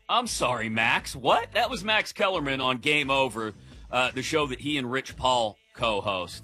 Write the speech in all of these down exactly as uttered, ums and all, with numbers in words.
I'm sorry, Max. What? That was Max Kellerman on Game Over, uh, the show that he and Rich Paul co-host.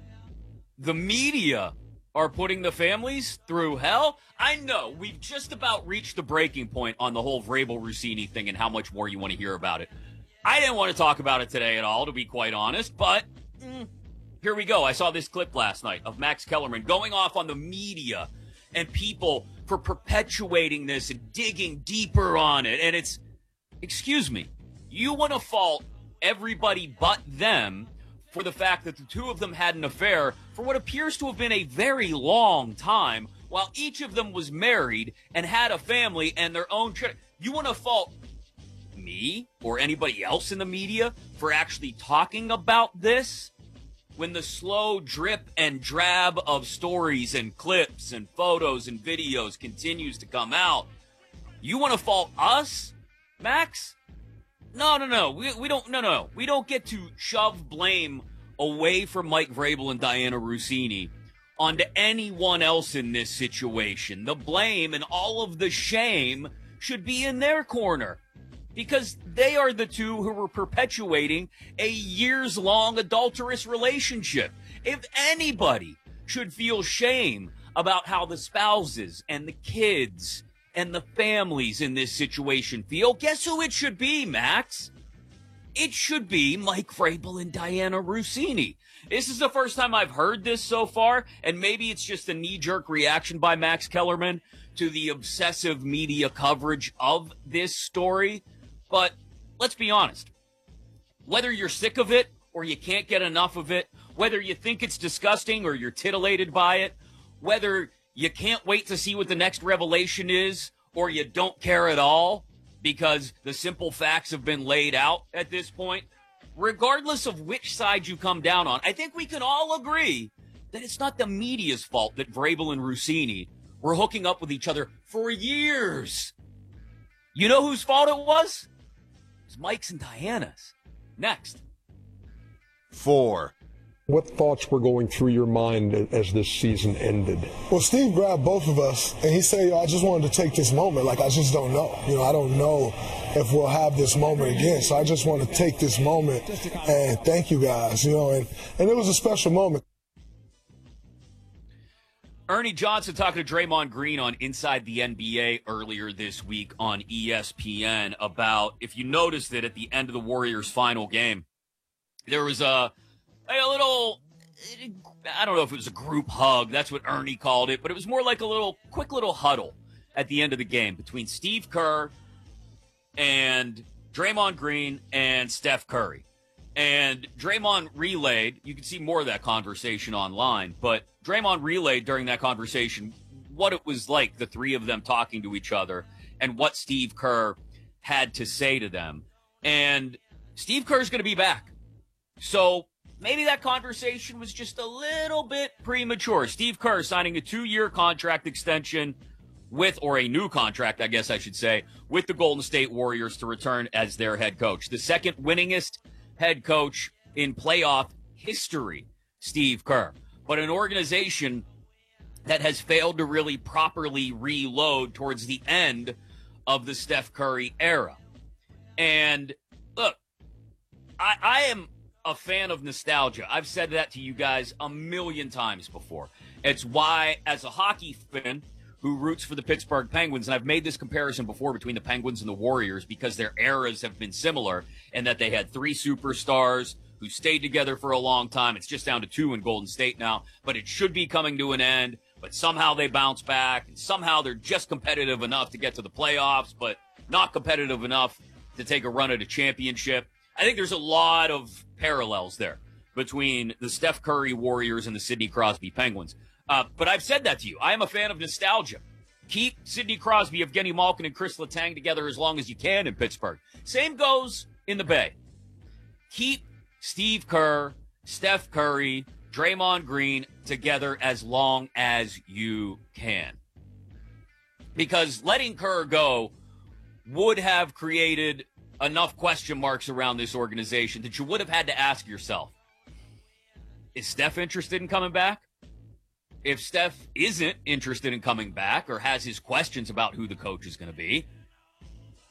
The media are putting the families through hell? I know, we've just about reached the breaking point on the whole Vrabel Rossini thing and how much more you want to hear about it. I didn't want to talk about it today at all, to be quite honest, but mm, here we go. I saw this clip last night of Max Kellerman going off on the media and people for perpetuating this and digging deeper on it. And it's, excuse me, you want to fault everybody but them for the fact that the two of them had an affair for what appears to have been a very long time, while each of them was married and had a family and their own children. You want to fault me or anybody else in the media for actually talking about this when the slow drip and drab of stories and clips and photos and videos continues to come out? You want to fault us, Max? No, no, no. We, we don't, no, no. We don't get to shove blame away from Mike Vrabel and Diana Rossini onto anyone else in this situation. The blame and all of the shame should be in their corner, because they are the two who were perpetuating a years-long adulterous relationship. If anybody should feel shame about how the spouses and the kids and the families in this situation feel, guess who it should be, Max? It should be Mike Vrabel and Diana Rossini. This is the first time I've heard this so far, and maybe it's just a knee-jerk reaction by Max Kellerman to the obsessive media coverage of this story. But let's be honest, whether you're sick of it or you can't get enough of it, whether you think it's disgusting or you're titillated by it, whether you can't wait to see what the next revelation is or you don't care at all because the simple facts have been laid out at this point, regardless of which side you come down on, I think we can all agree that it's not the media's fault that Vrabel and Rossini were hooking up with each other for years. You know whose fault it was? It's Mike's and Diana's. Next. Four. What thoughts were going through your mind as this season ended? Well, Steve grabbed both of us, and he said, I just wanted to take this moment. Like, I just don't know. You know, I don't know if we'll have this moment again. So I just want to take this moment and thank you guys, you know, and, and it was a special moment. Ernie Johnson talking to Draymond Green on Inside the N B A earlier this week on E S P N about, if you noticed it at the end of the Warriors' final game, there was a, a little, I don't know if it was a group hug, that's what Ernie called it, but it was more like a little, quick little huddle at the end of the game between Steve Kerr and Draymond Green and Steph Curry. And Draymond relayed, you can see more of that conversation online, but Draymond relayed during that conversation what it was like, the three of them talking to each other, and what Steve Kerr had to say to them. And Steve Kerr's going to be back. So maybe that conversation was just a little bit premature. Steve Kerr signing a two-year contract extension with, or a new contract, I guess I should say, with the Golden State Warriors to return as their head coach. The second winningest head coach in playoff history, Steve Kerr. But an organization that has failed to really properly reload towards the end of the Steph Curry era. And look, I, I am a fan of nostalgia. I've said that to you guys a million times before. It's why, as a hockey fan who roots for the Pittsburgh Penguins, and I've made this comparison before between the Penguins and the Warriors because their eras have been similar and that they had three superstars who stayed together for a long time. It's just down to two in Golden State now, but it should be coming to an end. But somehow they bounce back, and somehow they're just competitive enough to get to the playoffs, but not competitive enough to take a run at a championship. I think there's a lot of parallels there between the Steph Curry Warriors and the Sidney Crosby Penguins. Uh, but I've said that to you. I am a fan of nostalgia. Keep Sidney Crosby, Evgeny Malkin, and Chris Letang together as long as you can in Pittsburgh. Same goes in the Bay. Keep Steve Kerr, Steph Curry, Draymond Green together as long as you can. Because letting Kerr go would have created enough question marks around this organization that you would have had to ask yourself, is Steph interested in coming back? If Steph isn't interested in coming back or has his questions about who the coach is going to be,